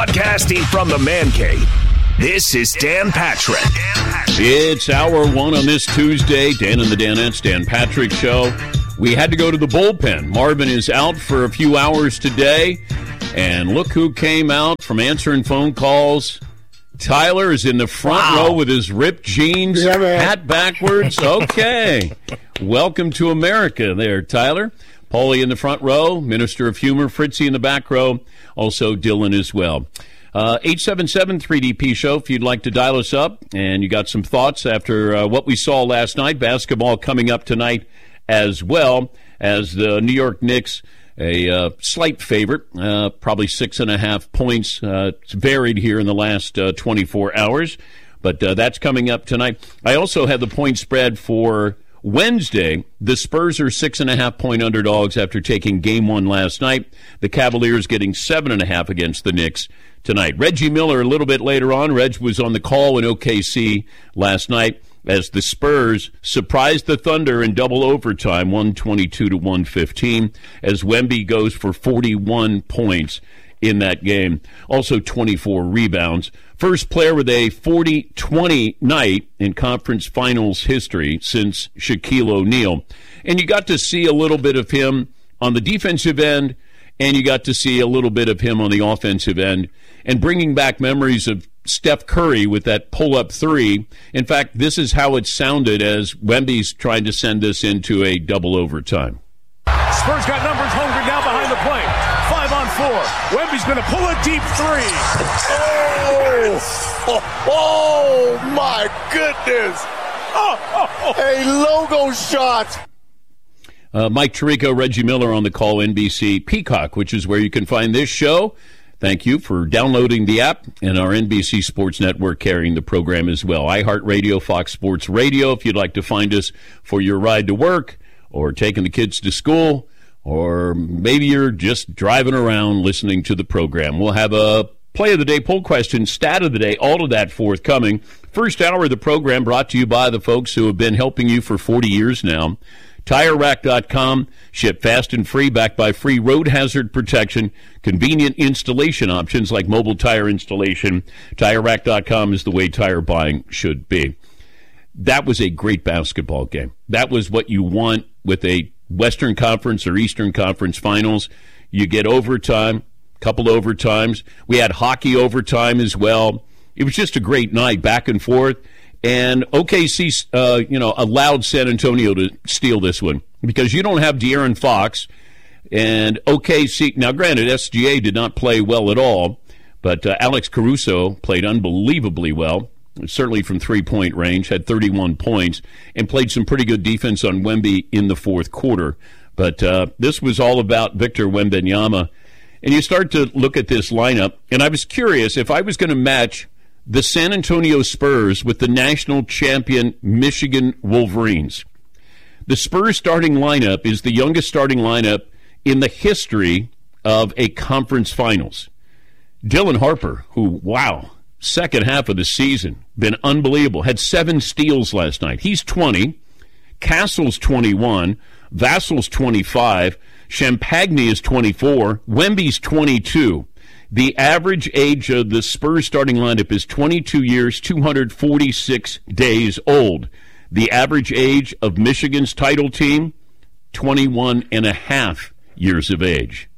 Podcasting from the Man Cave, this is Dan Patrick. It's hour one on this Tuesday. Dan and the Danettes, Dan Patrick Show. We had to go to the bullpen. Marvin is out for a few hours today. And look who came out from answering phone calls. Tyler is in the front row with his ripped jeans, hat backwards. Okay. Welcome to America there, Tyler. Paulie in the front row, Minister of Humor, Fritzy in the back row, also Dylan as well. 877-3DP Show if you'd like to dial us up, and you got some thoughts after what we saw last night. Basketball coming up tonight as well as the New York Knicks, a slight favorite, probably 6.5 points. It's varied here in the last 24 hours, but that's coming up tonight. I also have the point spread for Wednesday. The Spurs are 6.5-point underdogs after taking game one last night. The Cavaliers getting 7.5 against the Knicks tonight. Reggie Miller a little bit later on. Reg was on the call in OKC last night as the Spurs surprised the Thunder in double overtime, 122-115, as Wemby goes for 41 points in that game. Also 24 rebounds. First player with a 40-20 night in conference finals history since Shaquille O'Neal. And you got to see a little bit of him on the defensive end, and you got to see a little bit of him on the offensive end, and bringing back memories of Steph Curry with that pull-up three. In fact, this is how it sounded as Wemby's trying to send this into a double overtime. Spurs got numbers hungry now behind the plate. 5-on-4. Wemby's going to pull a deep three. Oh my goodness. A logo shot. Mike Tirico, Reggie Miller on the call, NBC Peacock, which is where you can find this show. Thank you for downloading the app and our NBC Sports Network carrying the program as well. iHeartRadio, Fox Sports Radio, if you'd like to find us for your ride to work or taking the kids to school, or maybe you're just driving around listening to the program. We'll have a play of the day, poll question, stat of the day, all of that forthcoming. First hour of the program brought to you by the folks who have been helping you for 40 years now. TireRack.com, ship fast and free, backed by free road hazard protection, convenient installation options like mobile tire installation. TireRack.com is the way tire buying should be. That was a great basketball game. That was what you want with a Western Conference or Eastern Conference finals. You get overtime, couple overtimes. We had hockey overtime as well. It was just a great night, back and forth. And OKC, allowed San Antonio to steal this one because you don't have De'Aaron Fox. And OKC, now granted, SGA did not play well at all, but Alex Caruso played unbelievably well, certainly from three-point range, had 31 points, and played some pretty good defense on Wemby in the fourth quarter. But this was all about Victor Wembanyama. And you start to look at this lineup, and I was curious if I was going to match the San Antonio Spurs with the national champion Michigan Wolverines. The Spurs starting lineup is the youngest starting lineup in the history of a conference finals. Dylan Harper, who, second half of the season, been unbelievable, had 7 steals last night. He's 20. Castle's 21. Vassal's 25. Champagne is 24. Wemby's 22. The average age of the Spurs starting lineup is 22 years, 246 days old. The average age of Michigan's title team, 21 and a half years of age.